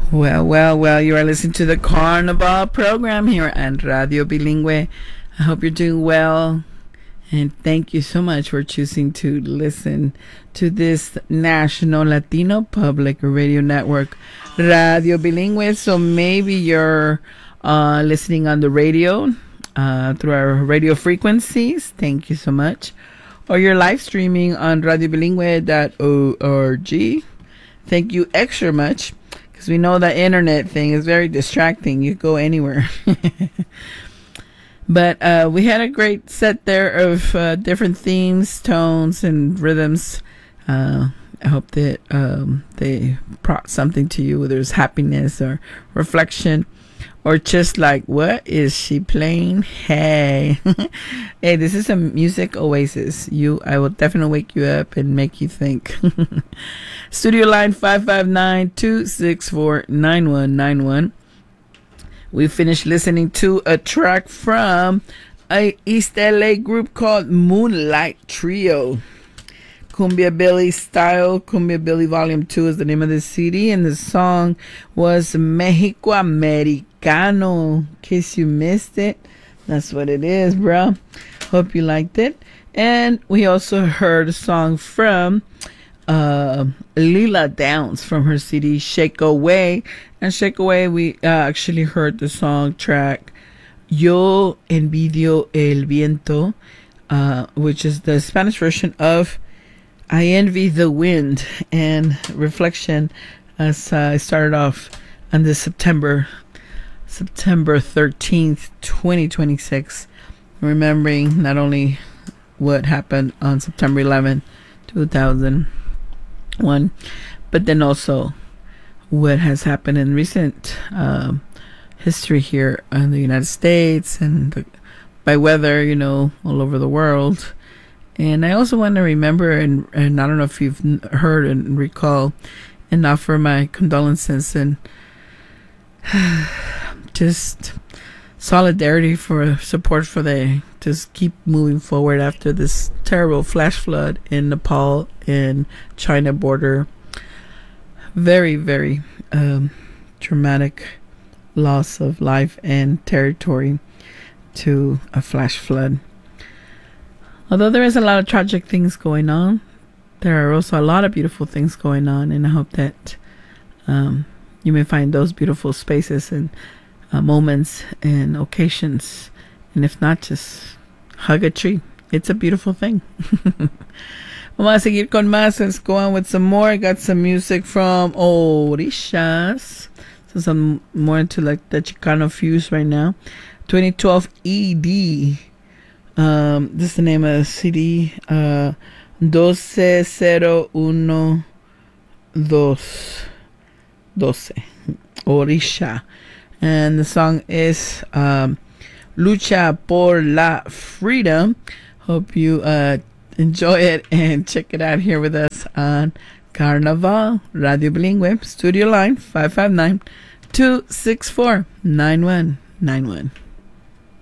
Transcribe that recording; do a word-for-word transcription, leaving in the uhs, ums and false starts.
Well, well, well, you are listening to the Carnival program here at Radio Bilingüe. I hope you're doing well. And thank you so much for choosing to listen to this national Latino public radio network, Radio Bilingüe. So maybe you're uh, listening on the radio uh, through our radio frequencies. Thank you so much. Or you're live streaming on radio bilingüe dot org. Thank you extra much. Because we know the internet thing is very distracting. You go anywhere. But uh, we had a great set there of uh, different themes, tones, and rhythms. Uh, I hope that um, they brought something to you, whether it's happiness or reflection, or just like, what is she playing? Hey, hey, this is a music oasis. You, I will definitely wake you up and make you think. Studio line five five nine, two six four, nine one nine one. We finished listening to a track from a East L A group called Moonlight Trio. Cumbia Billy Style. Cumbia Billy Volume two is the name of the C D, and the song was Mexico Americano. In case you missed it, that's what it is, bro. Hope you liked it. And we also heard a song from uh, Lila Downs from her C D Shake Away. And Shake Away, we uh, actually heard the song track Yo Envidio el Viento, uh, which is the Spanish version of I Envy the Wind, and reflection as uh, I started off on this September September thirteenth, twenty twenty-six, remembering not only what happened on September eleventh, two thousand one, but then also what has happened in recent uh, history here in the United States and the, by weather, you know, all over the world. And I also want to remember, and, and I don't know if you've heard and recall, and offer my condolences and just solidarity for support for the just keep moving forward after this terrible flash flood in Nepal and China border. Very, very um, traumatic loss of life and territory to a flash flood. Although there is a lot of tragic things going on, there are also a lot of beautiful things going on, and I hope that um, you may find those beautiful spaces and uh, moments and occasions, and if not, just hug a tree. It's a beautiful thing. Vamos a seguir con más. Let's go on with some more. I got some music from Orishas. So some more into like the Chicano fuse right now. twenty twelve E D. Um, this is the name of the C D. Uh, twelve oh one dos. twelve. Orisha. And the song is um, Lucha por la Freedom. Hope you uh, enjoy it and check it out here with us on Carnival Radio Bilingüe. Studio line five five nine, two six four, nine one nine one.